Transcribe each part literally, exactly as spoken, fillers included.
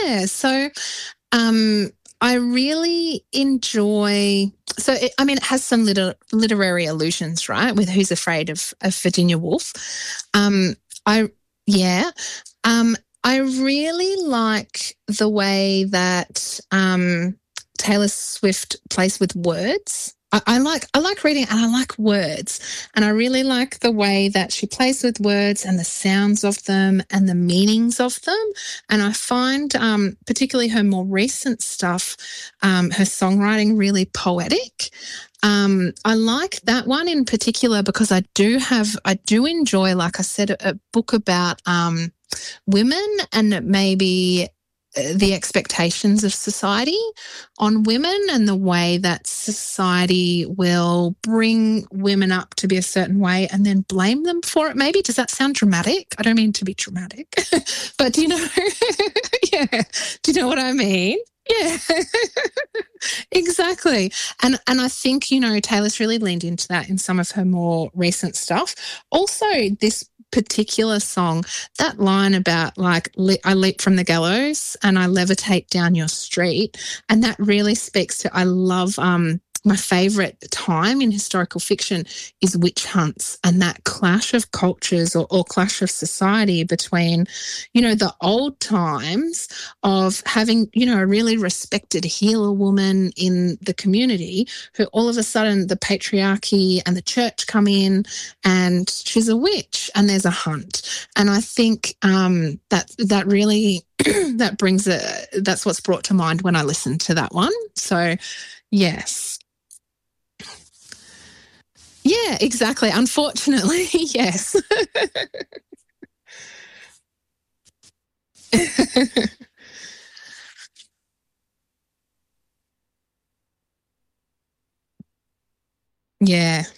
Yeah. So um, I really enjoy. So it, I mean, it has some liter- literary allusions, right? With Who's Afraid of, of Virginia Woolf. Um, I yeah. Um, I really like the way that um, Taylor Swift plays with words. I, I like I like reading and I like words, and I really like the way that she plays with words and the sounds of them and the meanings of them. And I find, um, particularly her more recent stuff, um, her songwriting really poetic. Um, I like that one in particular because I do have, I do enjoy, like I said, a, a book about um, women and maybe uh, the expectations of society on women and the way that society will bring women up to be a certain way and then blame them for it. Maybe does that sound dramatic? I don't mean to be dramatic, but do you know? Yeah, do you know what I mean? Yeah, exactly. And and I think, you know, Taylor's really leaned into that in some of her more recent stuff. Also, this particular song, that line about like, le- I leap from the gallows and I levitate down your street. And that really speaks to, I love, um, my favourite time in historical fiction is witch hunts and that clash of cultures or, or clash of society between, you know, the old times of having, you know, a really respected healer woman in the community who all of a sudden the patriarchy and the church come in and she's a witch and there's a hunt. And I think um, that that really, that brings a, that's what's brought to mind when I listen to that one. So, yes. Yeah, exactly. Unfortunately, yes. Yeah,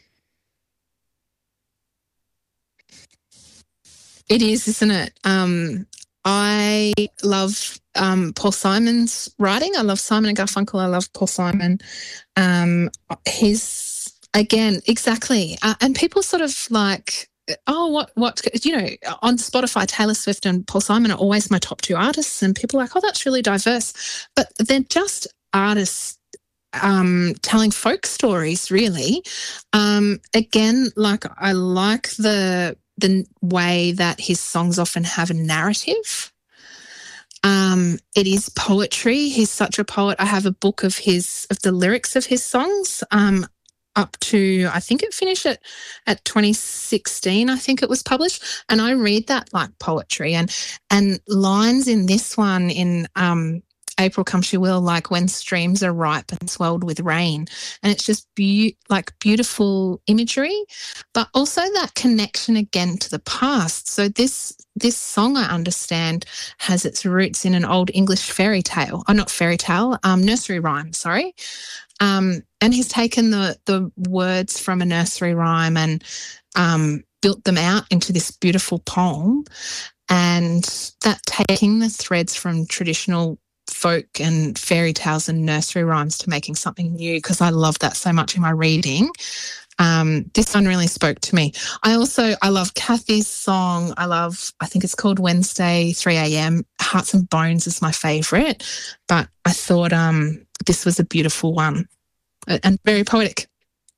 it is, isn't it? Um, I love um, Paul Simon's writing. I love Simon and Garfunkel. I love Paul Simon. Um, his again, exactly. Uh, and people sort of like, oh, what, what, you know, on Spotify, Taylor Swift and Paul Simon are always my top two artists, and people are like, oh, that's really diverse, but they're just artists um, telling folk stories, really. Um, again, like I like the the way that his songs often have a narrative. Um, it is poetry. He's such a poet. I have a book of his of the lyrics of his songs. Um, up to I think it finished at at twenty sixteen. I think it was published, and I read that like poetry. And and lines in this one in um, April Come She Will, like when streams are ripe and swelled with rain, and it's just be- like beautiful imagery, but also that connection again to the past. So this this song, I understand, has its roots in an old English fairy tale. Oh, not fairy tale, um, nursery rhyme. Sorry. Um, and he's taken the the words from a nursery rhyme and um, built them out into this beautiful poem. And that taking the threads from traditional folk and fairy tales and nursery rhymes to making something new, because I love that so much in my reading. Um, this one really spoke to me. I also, I love Kathy's song. I love, I think it's called Wednesday, three a.m. Hearts and Bones is my favourite, but I thought um, this was a beautiful one and very poetic.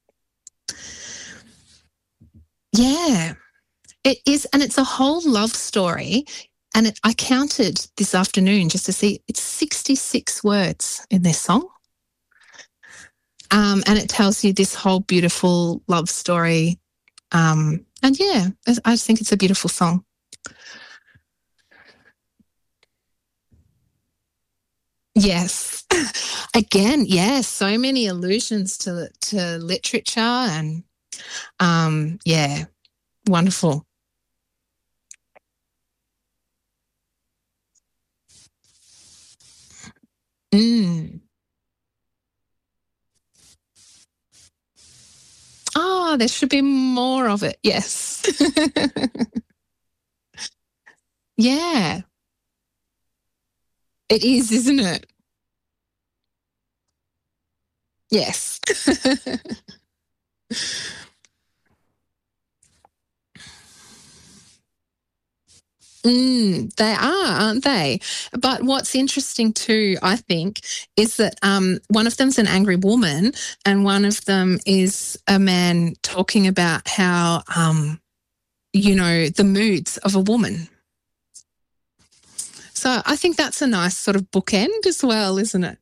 Yeah, it is. And it's a whole love story. And it, I counted this afternoon just to see it's sixty-six words in this song. Um, and it tells you this whole beautiful love story. Um, and yeah, I just think it's a beautiful song. Yes. Again, yes, so many allusions to to literature and um, yeah, wonderful. Mm. Oh, there should be more of it. Yes. Yeah, it is, isn't it? Yes. Mm, they are, aren't they? But what's interesting too, I think, is that um, one of them's an angry woman, and one of them is a man talking about how, um, you know, the moods of a woman. So I think that's a nice sort of bookend as well, isn't it?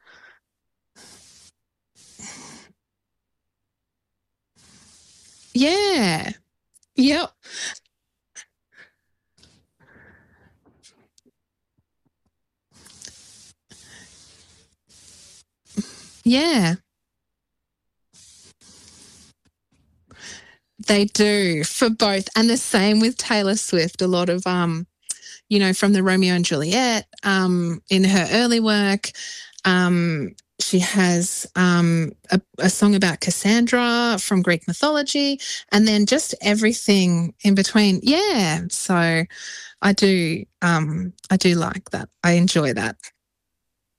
Yeah. Yep. Yeah. They do for both. And the same with Taylor Swift. A lot of, um, you know, from the Romeo and Juliet, um, in her early work. Um, she has um, a, a song about Cassandra from Greek mythology, and then just everything in between. Yeah. So I do, um, I do like that. I enjoy that.